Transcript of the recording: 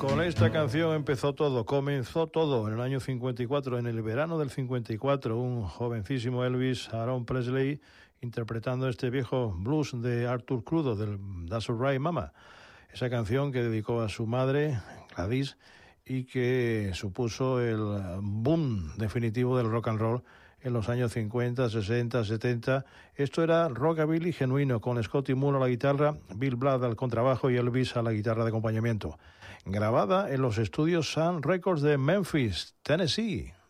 Con esta canción comenzó todo en el año 54, en el verano del 54, un jovencísimo Elvis Aaron Presley interpretando este viejo blues de Arthur Crudo, del That's Alright Mama. Esa canción que dedicó a su madre, Gladys, y que supuso el boom definitivo del rock and roll en los años 50, 60, 70. Esto era rockabilly genuino, con Scotty Moore a la guitarra, Bill Black al contrabajo y Elvis a la guitarra de acompañamiento. Grabada en los estudios Sun Records de Memphis, Tennessee.